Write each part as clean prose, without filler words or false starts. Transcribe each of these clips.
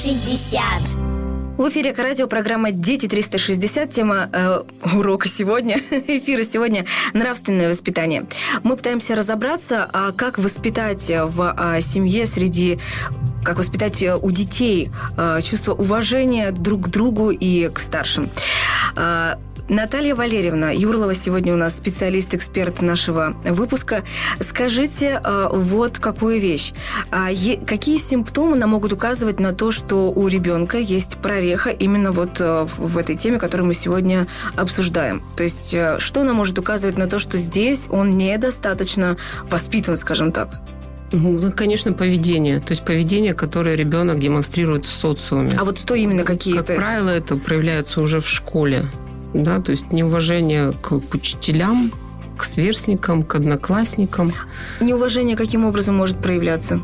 360. В эфире радиопрограмма «Дети 360». Тема урока сегодня, эфира сегодня «Нравственное воспитание». Мы пытаемся разобраться, как воспитать в семье как воспитать у детей чувство уважения друг к другу и к старшим. Наталья Валерьевна Юрлова сегодня у нас специалист-эксперт нашего выпуска. Скажите вот какую вещь. Какие симптомы нам могут указывать на то, что у ребенка есть прореха именно вот в этой теме, которую мы сегодня обсуждаем? То есть что нам может указывать на то, что здесь он недостаточно воспитан, скажем так? Ну, конечно, поведение. То есть поведение, которое ребенок демонстрирует в социуме. А вот что именно какие-то? Как правило, это проявляется уже в школе. Да, то есть неуважение к учителям, к сверстникам, к одноклассникам. Неуважение каким образом может проявляться?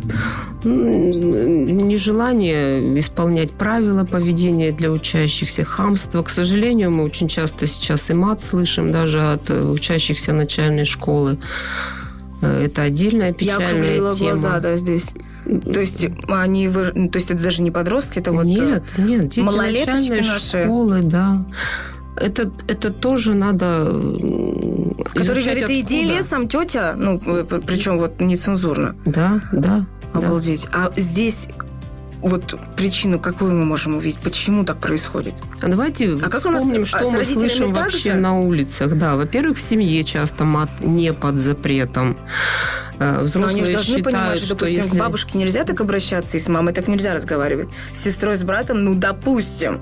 Нежелание исполнять правила поведения для учащихся, хамство. К сожалению, мы очень часто сейчас и мат слышим даже от учащихся начальной школы. Это отдельная печальная тема. Я округлила глаза, да, здесь. То есть это даже не подростки, это вот нет, дети малолеточки наши школы, да. Это тоже надо который говорит, иди лесом, тетя, причем вот нецензурно. Да. Обалдеть. А здесь вот причину какую мы можем увидеть? Почему так происходит? А давайте вспомним, что мы слышим вообще на улицах. Да, во-первых, в семье часто мат не под запретом. Взрослые но они же должны считают, понимать, что, допустим, если... к бабушке нельзя так обращаться, и с мамой так нельзя разговаривать. С сестрой, с братом, допустим,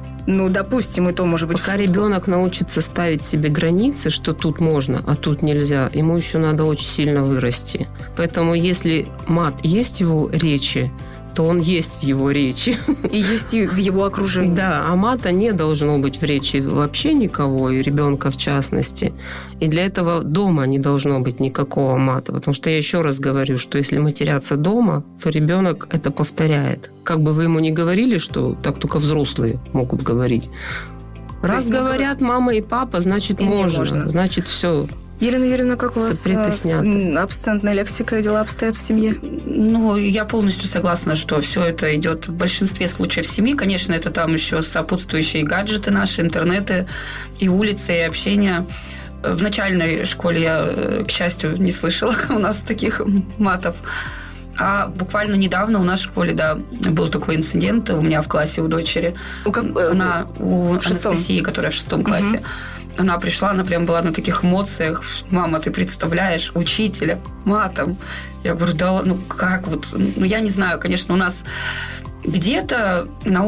и то, может быть, пока ребенок научится ставить себе границы, что тут можно, а тут нельзя, ему еще надо очень сильно вырасти. Поэтому если мат есть в его речи, то он есть в его речи. И есть и в его окружении. Да, а мата не должно быть в речи вообще никого, и ребенка в частности. И для этого дома не должно быть никакого мата. Потому что я еще раз говорю, что если матерятся дома, то ребенок это повторяет. Как бы вы ему ни говорили, что так только взрослые могут говорить. Раз говорят мама и папа, значит и можно. Значит, все. Елена Юрьевна, как у вас с абсцентной лексикой дела обстоят в семье? Я полностью согласна, что все это идет в большинстве случаев в семье. Конечно, это там еще сопутствующие гаджеты наши, интернеты, и улицы, и общение. В начальной школе я, к счастью, не слышала у нас таких матов. А буквально недавно у нас в школе, был такой инцидент у меня в классе у дочери. У Анастасии, которая в 6 классе. Она пришла, она прям была на таких эмоциях. Мама, ты представляешь, учителя матом. Я говорю, как вот... я не знаю, конечно, у нас где-то на